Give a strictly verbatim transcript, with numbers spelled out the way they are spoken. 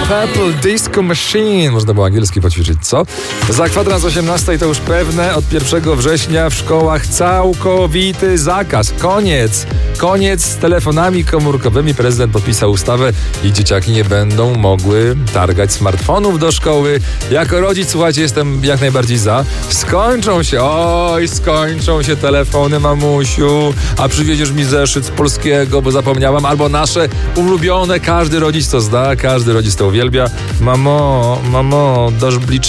Purple Disco Machine. Można było angielski poćwiczyć, co? Za kwadrans osiemnastej to już pewne. Od pierwszego września w szkołach całkowity zakaz. Koniec. Koniec z telefonami komórkowymi. Prezydent podpisał ustawę i dzieciaki nie będą mogły targać smartfonów do szkoły. Jako rodzic, słuchajcie, jestem jak najbardziej za. Skończą się, oj, skończą się telefony, mamusiu. A przywieziesz mi zeszyt z polskiego, bo zapomniałam. Albo nasze ulubione, każdy rodzic to zna, każdy rodzic to uwielbia. Mamo, mamo, dasz blicz